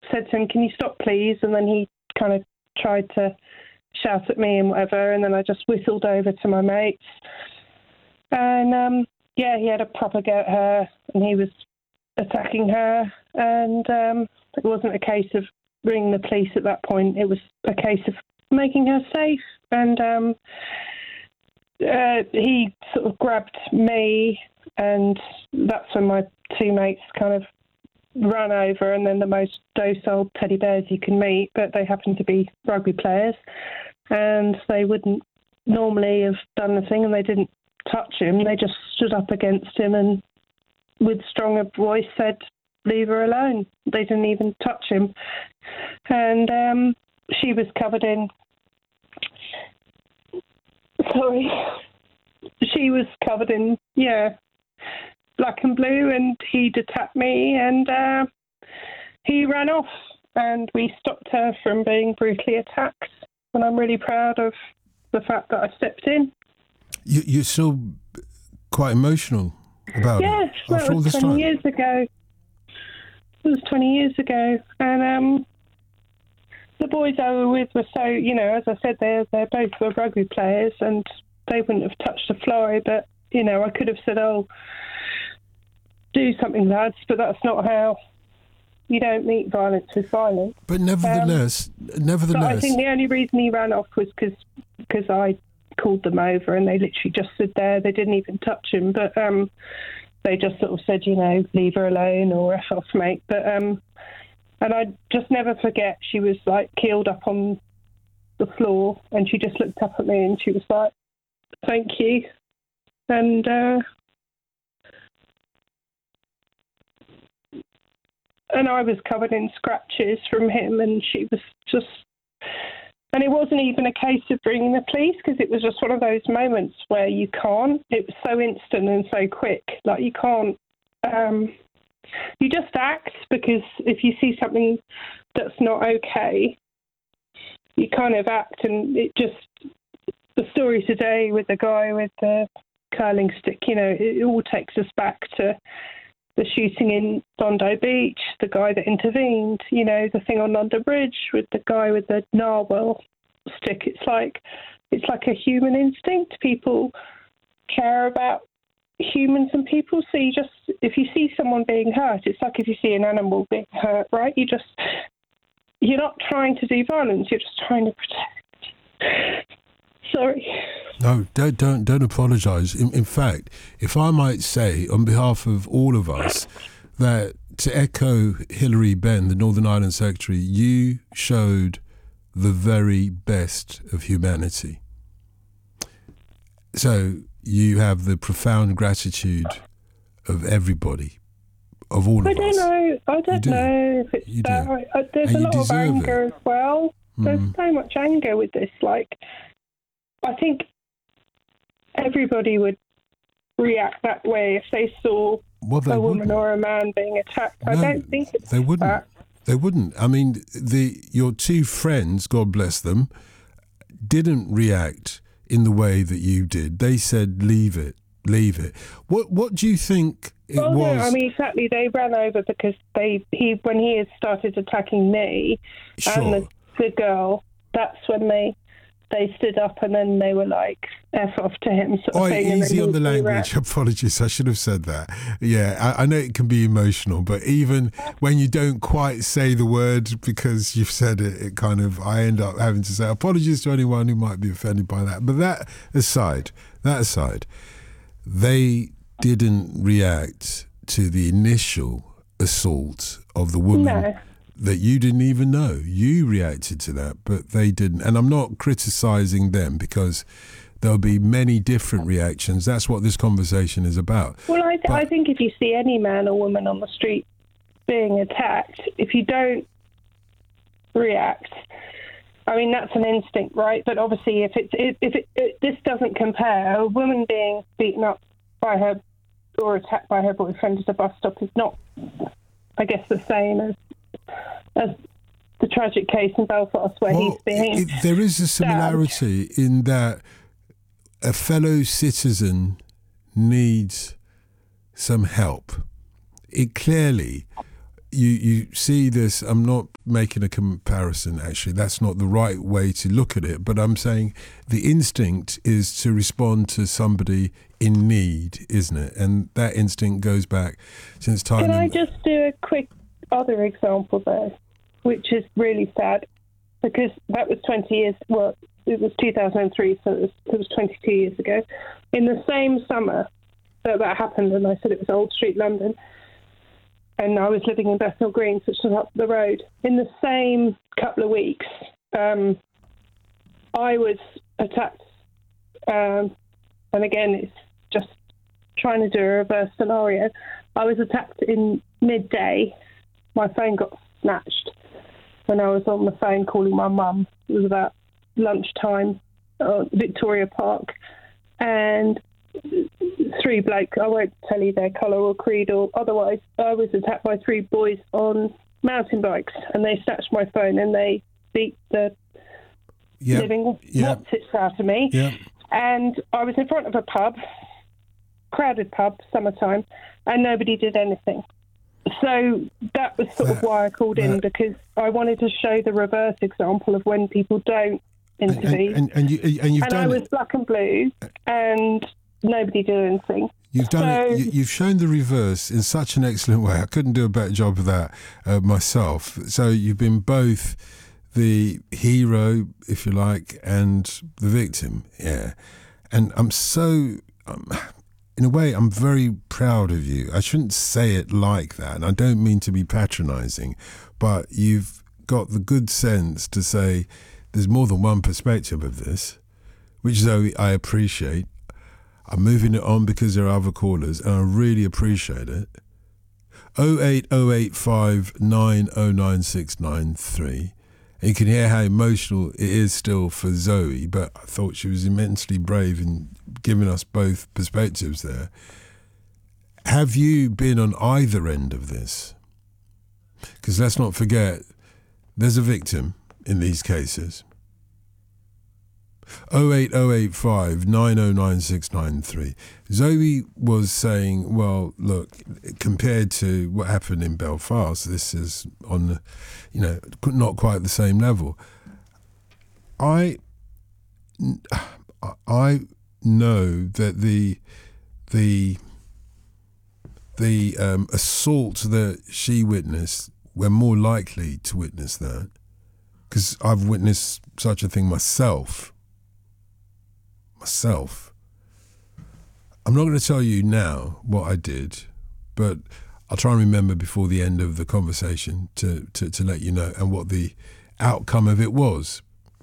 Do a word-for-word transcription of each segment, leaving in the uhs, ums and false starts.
said to him, "Can you stop, please?" And then he kind of tried to shout at me and whatever, and then I just whistled over to my mates. And, um, yeah, he had a proper go at her, and he was attacking her, and um, it wasn't a case of ringing the police at that point. It was a case of making her safe, and um, uh, he sort of grabbed me, and that's when my two mates kind of ran over, and then the most docile teddy bears you can meet, but they happened to be rugby players, and they wouldn't normally have done the thing, and they didn't touch him. They just stood up against him and with stronger voice said, "Leave her alone." They didn't even touch him. And um, she was covered in... Sorry. She was covered in, yeah, black and blue, and he'd attacked me, and uh, he ran off, and we stopped her from being brutally attacked. And I'm really proud of the fact that I stepped in. You, you're still quite emotional about yes, it? Yes, after that all was this twenty time? years ago. It was twenty years ago. And um, the boys I were with were so, you know, as I said, they're, they're both were rugby players, and they wouldn't have touched a fly, but, you know, I could have said, "Oh, do something, lads," but that's not how. You don't meet violence with violence. But nevertheless, um, nevertheless... But I think the only reason he ran off was because I called them over, and they literally just stood there. They didn't even touch him, but um, they just sort of said, you know, "Leave her alone," or "F off, mate." But, um, and I just never forget, she was, like, keeled up on the floor, and she just looked up at me, and she was like, "Thank you." And... Uh, And I was covered in scratches from him, and she was just... And it wasn't even a case of bringing the police, because it was just one of those moments where you can't. It was so instant and so quick. Like, you can't... Um, you just act, because if you see something that's not okay, you kind of act, and it just... The story today with the guy with the curling stick, you know, it all takes us back to... the shooting in Bondi Beach, the guy that intervened, you know, the thing on London Bridge with the guy with the narwhal stick. It's like it's like a human instinct. People care about humans and people. So you just, if you see someone being hurt, it's like if you see an animal being hurt, right? You just, you're not trying to do violence. You're just trying to protect. Sorry. No, don't don't don't apologise. In, in fact, if I might say, on behalf of all of us, that to echo Hilary Benn, the Northern Ireland Secretary, you showed the very best of humanity. So you have the profound gratitude of everybody, of all I of us. I don't know. I don't do. know if it's You that. do. I, there's And a you lot of deserve anger it. as well. There's Mm. so much anger with this. Like, I think everybody would react that way if they saw Well, they a woman wouldn't. or a man being attacked. I No, don't think it's they wouldn't. that. They wouldn't. I mean, the your two friends, God bless them, didn't react in the way that you did. They said, "Leave it, leave it." What What do you think it Well, was? no, I mean, exactly. They ran over because they he when he had started attacking me Sure. and the, the girl. That's when they they stood up, and then they were like "F off" to him, sort of Oh, thing. and easy then on the he- he language. ran- Apologies, I should have said that. Yeah, I, I know it can be emotional, but even when you don't quite say the word because you've said it, it kind of, I end up having to say apologies to anyone who might be offended by that. But that aside, that aside, they didn't react to the initial assault of the woman No. that you didn't even know. You reacted to that, but they didn't. And I'm not criticising them because there'll be many different reactions. That's what this conversation is about. Well, I, th- But- I think if you see any man or woman on the street being attacked, if you don't react, I mean, that's an instinct, right? But obviously, if it's if it, it this doesn't compare, a woman being beaten up by her or attacked by her boyfriend at a bus stop is not, I guess, the same as as the tragic case in Belfast where Well, he's being it, there is a stabbed. similarity in that a fellow citizen needs some help. It clearly, you, you see this, I'm not making a comparison, actually. That's not the right way to look at it. But I'm saying the instinct is to respond to somebody in need, isn't it? And that instinct goes back since time. Can I just do a quick other example there, which is really sad, because that was twenty years, well, it was two thousand three, so it was, it was twenty-two years ago. In the same summer that that happened, and I said it was Old Street, London, and I was living in Bethnal Green, which was up the road. In the same couple of weeks, um, I was attacked, um, and again, it's just trying to do a reverse scenario. I was attacked in midday. My phone got snatched when I was on the phone calling my mum. It was about lunchtime at Victoria Park, and three blokes, I won't tell you their colour or creed or otherwise, I was attacked by three boys on mountain bikes, and they snatched my phone and they beat the yep. living yep. what's out of me. Yep. And I was in front of a pub, crowded pub, summertime, and nobody did anything. So that was sort that, of why I called in, that, because I wanted to show the reverse example of when people don't intervene. And, and, and, you, and you've and done I was it. black and blue, and nobody did anything. You've done so, it. You've shown the reverse in such an excellent way. I couldn't do a better job of that uh, myself. So you've been both the hero, if you like, and the victim. Yeah, and I'm so. Um, In a way, I'm very proud of you. I shouldn't say it like that, and I don't mean to be patronising, but you've got the good sense to say there's more than one perspective of this, which Zoe, I appreciate. I'm moving it on because there are other callers, and I really appreciate it. oh eight oh eight five nine oh nine six nine three. And you can hear how emotional it is still for Zoe, but I thought she was immensely brave in giving us both perspectives there. Have you been on either end of this? Because let's not forget, there's a victim in these cases. oh eight oh eight five nine oh nine six nine three. Zoe was saying, well, look, compared to what happened in Belfast, this is on, you know, not quite the same level. I, I know that the, the, the um, assault that she witnessed, we're more likely to witness that, because I've witnessed such a thing myself. Myself. I'm not going to tell you now what I did, but I'll try and remember before the end of the conversation to, to, to let you know and what the outcome of it was.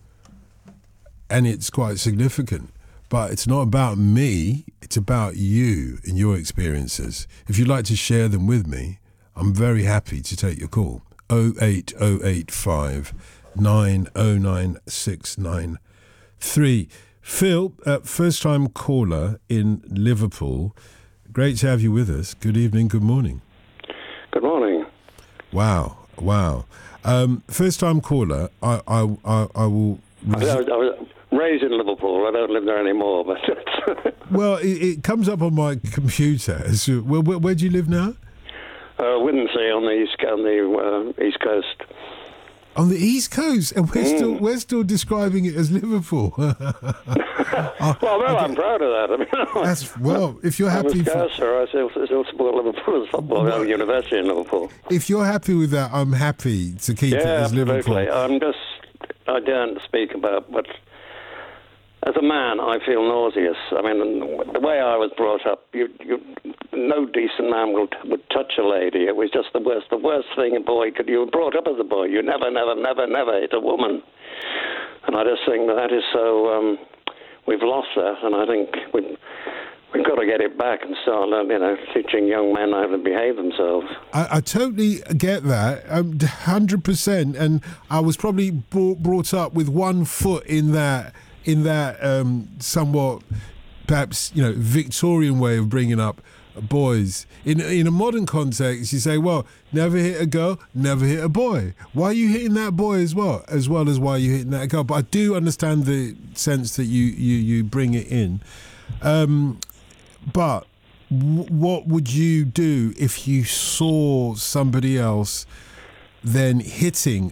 And it's quite significant. But it's not about me, it's about you and your experiences. If you'd like to share them with me, I'm very happy to take your call. oh eight oh eight five nine oh nine six nine three. Phil, uh, first-time caller in Liverpool. Great to have you with us. Good evening, good morning. Good morning. Wow, wow. Um, first-time caller, I, I, I, I will... I, I was raised in Liverpool. I don't live there anymore, but... Well, it, it comes up on my computer. So, where, where, where do you live now? Uh, Widensea on the east, on the uh, east coast. On the East Coast, and we're mm. still we're still describing it as Liverpool. oh, well, no, I'm proud of that. I mean, that's well. If you're happy, I'm a Scouser, I still, still support Liverpool as football. Well, I have a university in Liverpool. If you're happy with that, I'm happy to keep yeah, it as absolutely. Liverpool. I'm just I don't speak about, but as a man, I feel nauseous. I mean, the way I was brought up, you, you, no decent man would, would touch a lady. It was just the worst, the worst thing a boy could. You were brought up as a boy. You never, never, never, never hit a woman. And I just think that that is so. Um, we've lost that, and I think we've, we've got to get it back and start, you know, teaching young men how to behave themselves. I, I totally get that, um, one hundred percent. And I was probably brought, brought up with one foot in that. in that um, somewhat, perhaps, you know, Victorian way of bringing up boys. In in a modern context, you say, well, never hit a girl, never hit a boy. Why are you hitting that boy as well, as well as why are you hitting that girl? But I do understand the sense that you, you, you bring it in. Um, but w- what would you do if you saw somebody else then hitting